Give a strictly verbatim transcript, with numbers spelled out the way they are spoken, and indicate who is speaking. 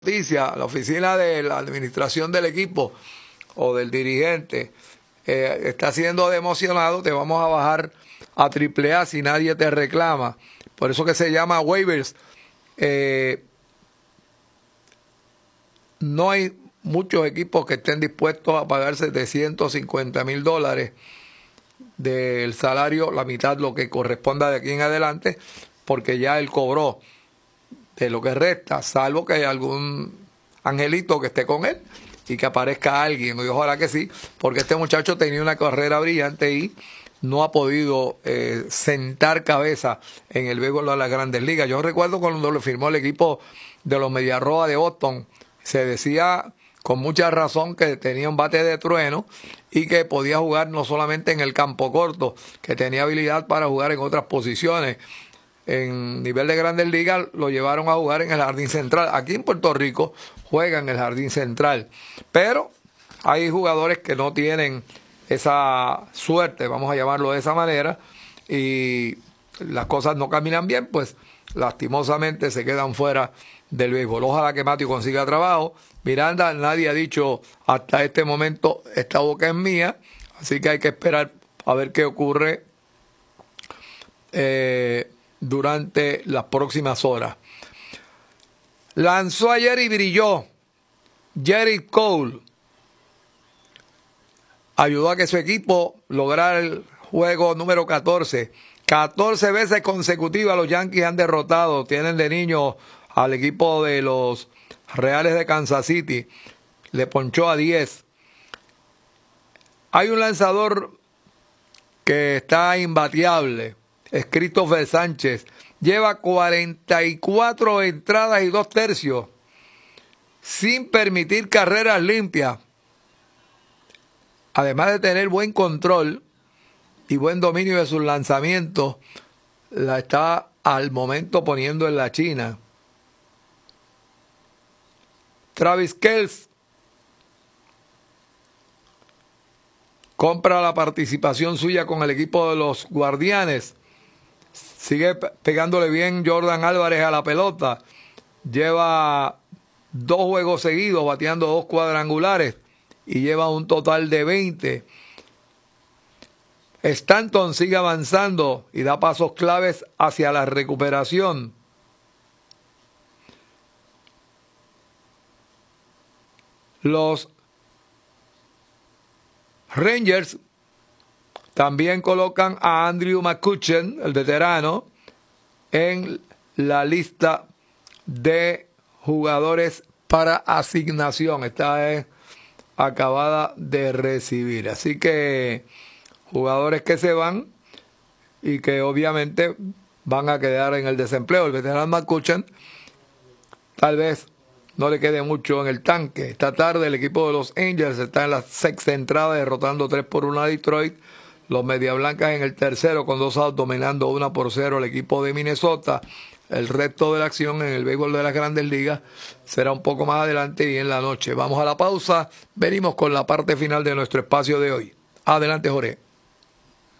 Speaker 1: noticia, la oficina de la administración del equipo o del dirigente eh, está siendo democionado, te vamos a bajar a triple A si nadie te reclama. Por eso que se llama waivers. Eh, no hay muchos equipos que estén dispuestos a pagar setecientos cincuenta mil dólares del salario, la mitad lo que corresponda de aquí en adelante, porque ya él cobró de lo que resta, salvo que haya algún angelito que esté con él y que aparezca alguien, y ojalá que sí, porque este muchacho tenía una carrera brillante y no ha podido eh, sentar cabeza en el béisbol de las Grandes Ligas. Yo recuerdo cuando lo firmó el equipo de los Mediarrojas de Boston, se decía con mucha razón que tenía un bate de trueno y que podía jugar no solamente en el campo corto, que tenía habilidad para jugar en otras posiciones. En nivel de Grandes Ligas lo llevaron a jugar en el Jardín Central. Aquí en Puerto Rico juega en el Jardín Central, pero hay jugadores que no tienen esa suerte, vamos a llamarlo de esa manera, y las cosas no caminan bien, pues lastimosamente se quedan fuera del béisbol. Ojalá que Matthew consiga trabajo. Miranda, nadie ha dicho hasta este momento esta boca es mía, así que hay que esperar a ver qué ocurre eh, durante las próximas horas. Lanzó ayer y brilló Gerrit Cole. Ayudó a que su equipo lograra el juego número catorce. catorce veces consecutivas los Yankees han derrotado. Tienen de niño al equipo de los Reales de Kansas City. Le ponchó a diez. Hay un lanzador que está imbateable. Es Christopher Sánchez. Lleva cuarenta y cuatro entradas y dos tercios sin permitir carreras limpias. Además de tener buen control y buen dominio de sus lanzamientos, la está al momento poniendo en la China. Travis Kelce compra la participación suya con el equipo de los Guardianes. Sigue pegándole bien Jordan Álvarez a la pelota. Lleva dos juegos seguidos bateando dos cuadrangulares y lleva un total de veinte. Stanton sigue avanzando y da pasos claves hacia la recuperación. Los Rangers también colocan a Andrew McCutchen, el veterano, en la lista de jugadores para asignación. Esta es acabada de recibir. Así que jugadores que se van y que obviamente van a quedar en el desempleo. El veterano McCutchen tal vez no le quede mucho en el tanque. Esta tarde el equipo de los Angels está en la sexta entrada derrotando tres por uno a Detroit. Los Media Blancas en el tercero con dos outs dominando una por cero el equipo de Minnesota. El resto de la acción en el béisbol de las Grandes Ligas será un poco más adelante y en la noche. Vamos a la pausa. Venimos con la parte final de nuestro espacio de hoy. Adelante, Jorge.